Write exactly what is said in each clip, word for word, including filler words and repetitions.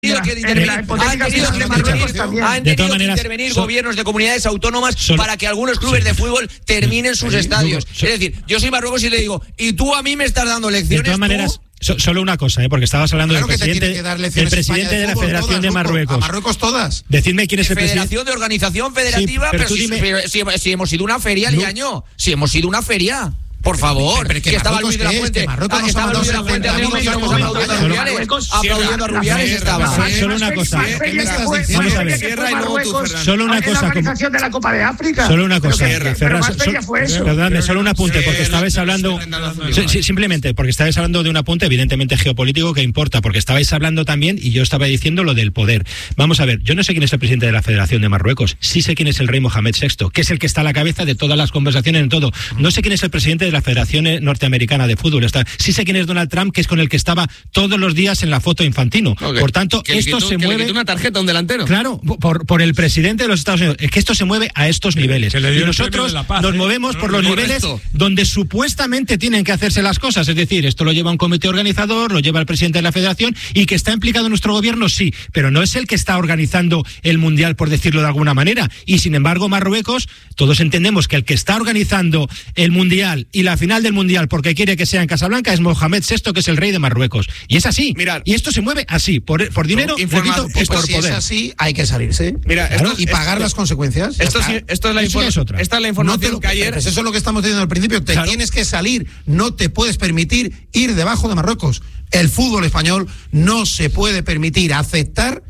tenido que intervenir, han tenido que intervenir, han tenido que intervenir son, gobiernos de comunidades autónomas son, para que algunos clubes sí. de fútbol terminen sus estadios. Es decir, yo soy Marruecos y te digo, y tú a mí me estás dando lecciones. De todas maneras, so, solo una cosa, ¿eh? Porque estabas hablando claro del presidente, el presidente de, de la fútbol, Federación todas, de Marruecos. A Marruecos todas. Decidme quién es el presidente. Federación de Organización Federativa, sí, pero, pero, si, dime, pero si, si hemos ido a una feria, no, Liaño, si hemos ido a una feria. Por favor, pero, pero, que estaba Luis de la Fuente, ah, que estaba Luis de la Fuente aplaudiendo a Rubiales, aplaudiendo a Rubiales estaba. Solo una cosa, ¿qué me estás diciendo? Vamos a ver, solo una cosa, la organización de la Copa de África. Solo una cosa, Ferran, perdóname, solo un apunte, porque estabais hablando, simplemente, porque estabais hablando de un apunte evidentemente geopolítico que importa, porque estabais hablando también, y yo estaba diciendo lo del poder. Vamos a ver, yo no sé quién es el presidente de la Federación de Marruecos, sí sé quién es el rey Mohamed sexto, que es el que está a la cabeza de todas las conversaciones en todo. No sé quién es el presidente de la Federación Norteamericana de Fútbol. Está, sí sé quién es Donald Trump, que es con el que estaba todos los días en la foto Infantino. Okay. Por tanto, que esto quitó, se que mueve. Le quitó una tarjeta a un delantero. Claro, por, por el presidente de los Estados Unidos. Es que esto se mueve a estos que, niveles. Que y nosotros paz, nos ¿eh? movemos no, por los niveles esto. donde supuestamente tienen que hacerse las cosas. Es decir, esto lo lleva un comité organizador, lo lleva el presidente de la Federación, y que está implicado en nuestro gobierno, sí, pero no es el que está organizando el Mundial, por decirlo de alguna manera. Y sin embargo, Marruecos, todos entendemos que el que está organizando el Mundial y la final del Mundial, porque quiere que sea en Casablanca, es Mohamed sexto, que es el rey de Marruecos. Y es así. Mirad, y esto se mueve así, por, por dinero, no, repito, pues por si poder. Es así, hay que salirse. Mira, claro, esto, y pagar esto, las consecuencias. Esto, sí, esto es la eso es otra. Esta es la información no te, que ayer. Pues eso es lo que estamos diciendo al principio. Te claro. tienes que salir. No te puedes permitir ir debajo de Marruecos. El fútbol español no se puede permitir aceptar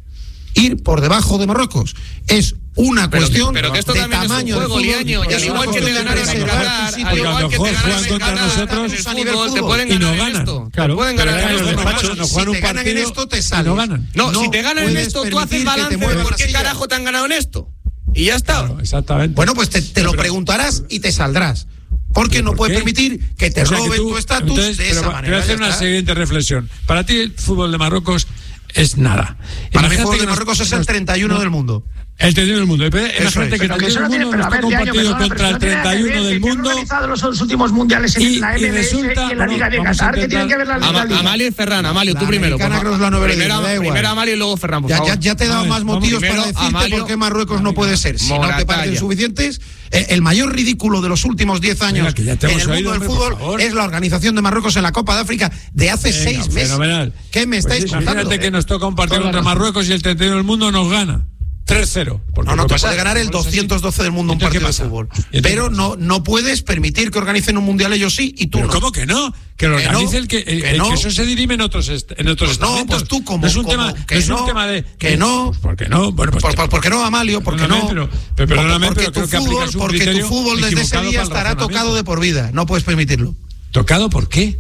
ir por debajo de Marruecos. Es una pero cuestión que, pero que esto de también tamaño es un juego, de fútbol, Liaño, y al igual que te ganaron en Qatar, al igual que te ganaron en Qatar, nosotros a nivel fútbol, te pueden ganar en esto. Claro, te pueden ganar en esto. No juegan un partido en esto, te sales. No ganan. No, no si te ganan en esto, tú haces balance de por qué carajo te han ganado en esto. Y ya está. Claro, exactamente. Bueno, pues te, te lo preguntarás y te saldrás. Porque no puedes permitir que te o sea, roben que tú, tu estatus de esa manera. Te voy a hacer una siguiente reflexión. Para ti, el fútbol de Marruecos es nada. Para mí el fútbol de Marruecos es el treinta y uno no, del mundo. El treinta y uno del mundo. Imagínate que el treinta y uno del mundo está compartido contra el treinta y uno del mundo. Han organizado los últimos mundiales en la M M S y en la Liga de Qatar. ¿Qué tienen que ver la Liga? Amalio y Ferran. Amalio, tú primero. Primero Amalio y luego Ferran, por favor. Ya te he dado más motivos para decirte por qué Marruecos no puede ser. Si no te parecen suficientes, el mayor ridículo de los últimos diez años en el mundo del fútbol es la organización de Marruecos en la Copa de África de hace seis meses. Fenomenal. ¿Qué me estáis contando? Imagínate que nos toca un partido contra Marruecos y el treinta y uno del mundo nos gana. tres cero. No, no te puede ganar el doscientos doce del mundo un partido de fútbol. Pero no, no puedes permitir que organicen un mundial ellos sí y tú ¿Pero no. ¿Cómo que no? Que lo organice el que, el, que, el no. que eso se dirime en otros est en otros pues no, pues tú como no es un como, tema, que no es no, un tema de que no, ¿por qué no? Bueno, pues por, por, ¿por qué no, Amalio? ¿Por qué no? Pero, pero perdóname, porque pero tu creo fútbol, que porque tu fútbol desde ese día estará tocado de por vida. No puedes permitirlo. ¿Tocado por qué?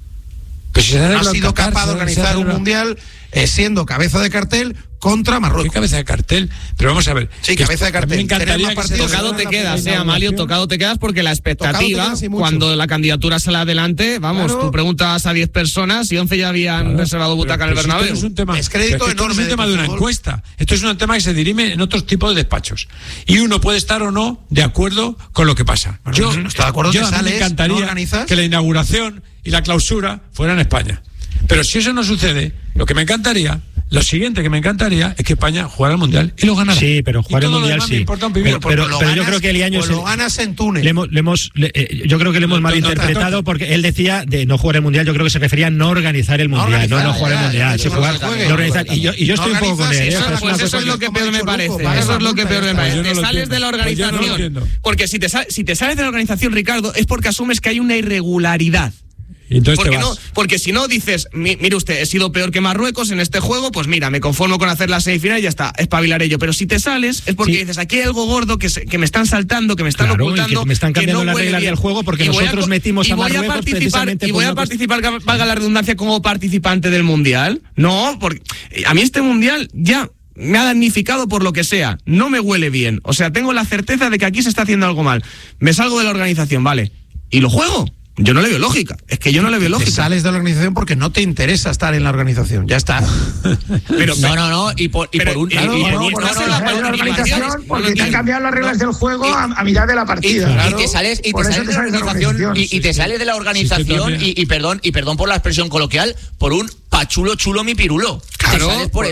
Pues si has sido capaz de organizar un mundial eh, siendo cabeza de cartel contra Marruecos. ¿Qué cabeza de cartel? Pero vamos a ver. Sí, cabeza de cartel. Me encantaría que tocado te quedas, eh, Amalio, tocado te quedas porque la expectativa, cuando la candidatura sale adelante, vamos, claro. Tú preguntas a diez personas y once ya habían claro. reservado butaca en el Bernabéu. Es un tema, es crédito es enorme. Es un tema de, de una encuesta. Esto es un tema que se dirime en otros tipos de despachos. Y uno puede estar o no de acuerdo con lo que pasa. Bueno, yo no está de acuerdo, yo te sales, me encantaría no que la inauguración y la clausura fueran en España. Pero si eso no sucede, lo que me encantaría, lo siguiente que me encantaría es que España jugara el Mundial y lo ganara. Sí, pero jugar el Mundial sí. Pero, pero, pero, pero ganas, yo creo que el año lo ganas en Túnez. Le hemos, le hemos, le, eh, yo creo que le hemos no, malinterpretado no, no, porque él decía de no jugar el Mundial. Yo creo que se refería a no organizar el Mundial, no, no, no jugar el Mundial, sí jugar, no organizar. Y yo, y yo estoy un poco con él. Eso, ¿eh? Pues eso es lo que peor me parece. Eso es lo que peor me parece. Te sales de la organización. Porque si te si te sales de la organización, Ricardo, es porque asumes que hay una irregularidad. Porque, no, porque si no dices, mi, mire usted, he sido peor que Marruecos en este juego, pues mira, me conformo con hacer la semifinal y ya está, espabilar ello. Pero si te sales es porque sí. dices, aquí hay algo gordo que, se, que me están saltando, que me están claro, ocultando, y que me están cambiando no las reglas bien. del juego porque y nosotros a, metimos a Marruecos a precisamente y voy a participar, valga la redundancia, como participante del Mundial. No, porque a mí este Mundial ya me ha damnificado por lo que sea, no me huele bien. O sea, tengo la certeza de que aquí se está haciendo algo mal. Me salgo de la organización, vale, y lo juego. Yo no le veo lógica, es que yo no le veo lógica. Te sales de la organización porque no te interesa estar en la organización, ya está. Pero no, no, no, y por, y pero, por un claro, y, y, no, y, por no, no, la organización porque te han cambiado las reglas del juego a, a mitad de la partida. Y, claro. y te sales y te sales de la organización y, y te sales de la organización y, y perdón y perdón por la expresión coloquial por un pachulo chulo mi pirulo. Claro. Claro,